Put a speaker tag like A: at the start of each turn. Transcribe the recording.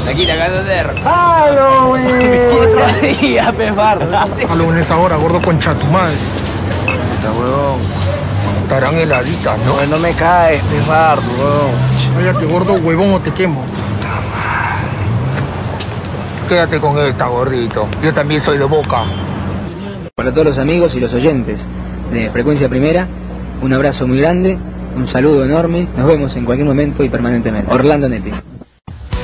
A: Aquí te acabo de hacer.
B: ¡Halloween!
A: Otro día, pefardo.
B: Halloween es ahora, gordo, concha tu madre.
A: Puta, huevón.
B: Estarán heladitas, ¿no?
A: No me caes, pefardo, huevón.
B: Cállate, gordo, huevón, o te quemo. Quédate con esta, gordito. Yo también soy de Boca.
C: Para todos los amigos y los oyentes de Frecuencia Primera, un abrazo muy grande, un saludo enorme. Nos vemos en cualquier momento y permanentemente. Orlando Nepi.